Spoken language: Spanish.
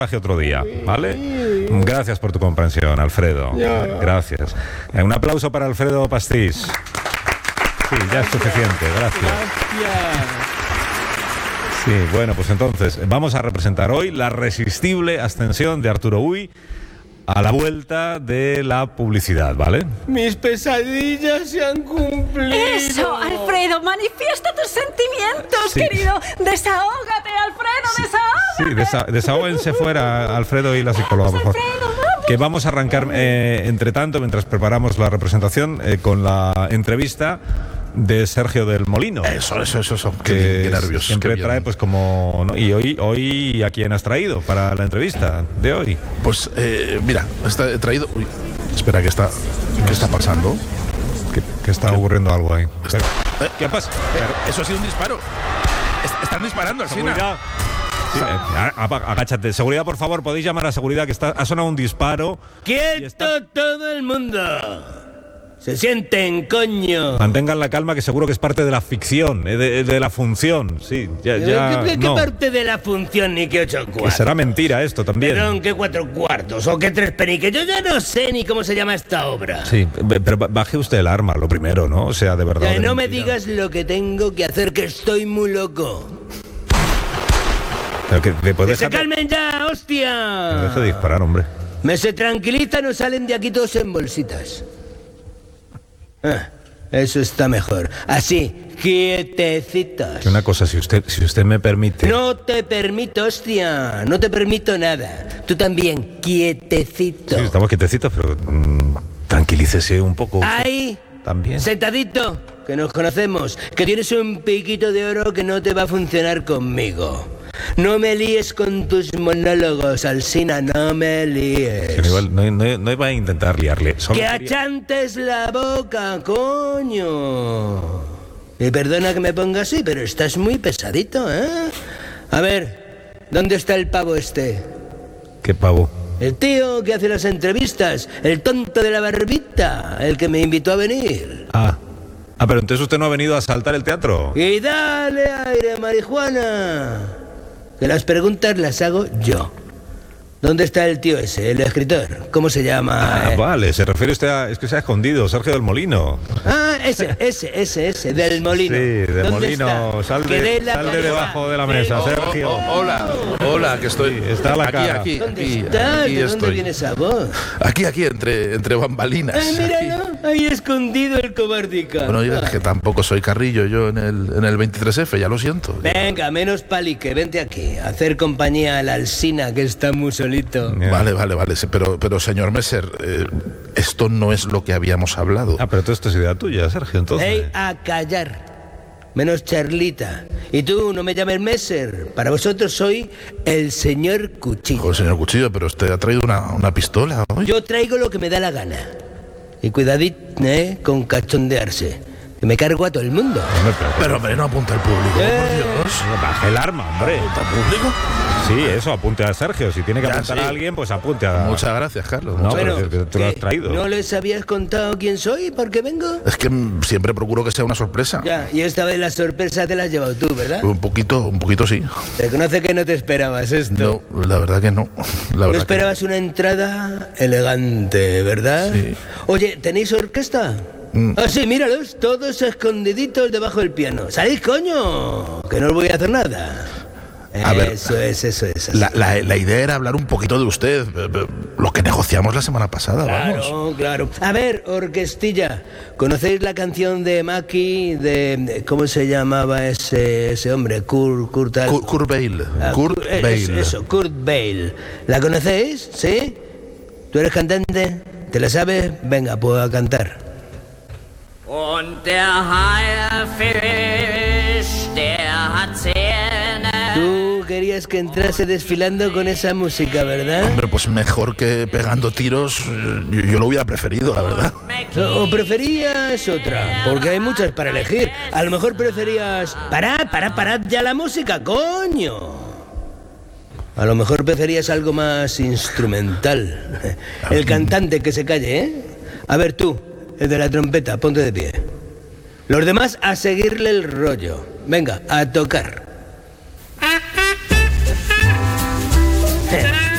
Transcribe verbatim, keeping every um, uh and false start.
otro día, ¿vale? Gracias por tu comprensión, Alfredo. Gracias. Un aplauso para Alfredo Pastís. Sí, ya es suficiente, gracias. Sí, bueno, pues entonces vamos a representar hoy la resistible ascensión de Arturo Uy a la vuelta de la publicidad, ¿vale? Mis pesadillas se han cumplido. Eso, Alfredo, manifiesta tus sentimientos, Sí. querido. Desahógate, Alfredo, desahógate. Sí, desa desahóguense fuera, Alfredo y la psicóloga, por favor. Alfredo, vamos. Que vamos a arrancar, eh, entre tanto, mientras preparamos la representación, eh, con la entrevista de Sergio del Molino. Eso, eso, eso, eso. Qué, que bien, qué nervios. siempre qué bien. trae, pues como... ¿no? Y hoy, hoy, ¿a quién has traído para la entrevista de hoy? Pues, eh, mira, está, he traído... Uy, espera, ¿qué está, qué está pasando? Que, que está ocurriendo algo ahí. Está- eh, ¿Qué pasa? eh, eso ha sido un disparo. Es- están disparando, Alsina. Seguridad. Sí, eh, a- a- agáchate. Seguridad, por favor, podéis llamar a seguridad, que está, ha sonado un disparo. Y ¡Quieto está- todo el mundo! Se sienten, coño. Mantengan la calma, que seguro que es parte de la ficción, eh, de, de la función. Sí, ya, ya ¿Qué, qué no. parte de la función ni qué ocho Que cuartos? será mentira esto también. Perdón, ¿qué cuatro cuartos? ¿O qué tres peniques? Yo ya no sé ni cómo se llama esta obra. Sí, be- pero ba- baje usted el arma, lo primero, ¿no? O sea, de verdad. Que de no me mentira. digas lo que tengo que hacer, que estoy muy loco. Pero que, que puede ¡Que se dejar de- calmen ya, que hostia! deje de disparar, hombre. Me se tranquilizan o salen de aquí todos en bolsitas. Ah, eso está mejor. Así, quietecitos. Que una cosa, si usted, si usted me permite. No te permito, hostia. No te permito nada. Tú también, quietecito. Sí, estamos quietecitos, pero mm, tranquilícese un poco. Ahí, También. sentadito, que nos conocemos, que tienes un piquito de oro que no te va a funcionar conmigo. No me líes con tus monólogos, Alsina, no me líes. Que igual no, no, no iba a intentar liarle. Solo Que quería- achantes la boca, coño. Y perdona que me ponga así, pero estás muy pesadito, ¿eh? A ver, ¿dónde está el pavo este? Qué pavo. El tío que hace las entrevistas, el tonto de la barbita, el que me invitó a venir. Ah. Ah, pero entonces usted no ha venido a asaltar el teatro. Y dale aire, marihuana. Que las preguntas las hago yo. ¿Dónde está el tío ese, el escritor? ¿Cómo se llama? Ah, eh? vale, se refiere usted a... Es que se ha escondido, Sergio del Molino. Ah, ese, ese, ese, ese, del molino. Sí, del ¿Dónde Molino. está? Sal Que de, dé la sal de cara. debajo de la mesa, Oh, Sergio. Oh, hola, hola, que estoy. Sí, está la aquí, cara. aquí, ¿Dónde aquí, estás? aquí ¿De dónde estoy. viene esa voz? Aquí, aquí, entre, entre bambalinas. Ay, Aquí. míralo, ahí escondido el cobardica. Bueno, yo es que tampoco soy carrillo yo en el, en el veintitrés F, ya lo siento. Venga, menos palique, vente aquí, a hacer compañía a la Alsina, que está muy solito. Ya. Vale, vale, vale, sí, pero, pero señor Messer, eh, esto no es lo que habíamos hablado. Ah, pero todo esto es idea tuya, Sergio, entonces. Ey, a callar. Menos charlita. Y tú, no me llames Messer. Para vosotros soy el señor Cuchillo. Joder, señor Cuchillo, pero usted ha traído una, una pistola hoy. Yo traigo lo que me da la gana. Y cuidadito, ¿eh? Con cachondearse. Que me cargo a todo el mundo. Hombre, pero- Pero, hombre, no apunta al público, Eh. por Dios. Baje el arma, hombre. ¿Apunta al público? Sí, eso, apunte a Sergio. Si tiene que Ya, apuntar sí. a alguien, pues apunte a... Muchas gracias, Carlos. No, muchas pero gracias. que tú lo has ¿qué? traído. ¿No les habías contado quién soy y por qué vengo? Es que mm, siempre procuro que sea una sorpresa. Ya, y esta vez la sorpresa te la has llevado tú, ¿verdad? Un poquito, un poquito sí. Reconoce que no te esperabas esto. No, la verdad que no. La No verdad que esperabas una entrada elegante, ¿verdad? Sí. Oye, ¿tenéis orquesta? Mm. Ah, sí, míralos, todos escondiditos debajo del piano. ¡Salid, coño! Que no os voy a hacer nada. A ver, eso es, eso es. así. La, la- la idea era hablar un poquito de usted, eh, eh, lo que negociamos la semana pasada, vamos. Claro, claro. A ver, orquestilla, ¿conocéis la canción de Maki, de, de- ¿cómo se llamaba ese, ese hombre? Kurt, Kurt, al- Kurt, Kurt Bale. Ah, Kurt Kurt- eh, Bale. Eso, Kurt Bale. ¿La conocéis? ¿Sí? ¿Tú eres cantante? ¿Te la sabes? Venga, pues a cantar. Und der Haierfisch, der hat Zähne. Tú querías que entrase desfilando con esa música, ¿verdad? Hombre, pues mejor que pegando tiros, eh, yo, yo lo hubiera preferido, la verdad. ¿O preferías otra? Porque hay muchas para elegir. A lo mejor preferías... ¡Parad, parad, parad ya la música, coño! A lo mejor preferías algo más instrumental. El cantante que se calle, ¿eh? A ver tú, el de la trompeta, ponte de pie. Los demás a seguirle el rollo. Venga, a tocar.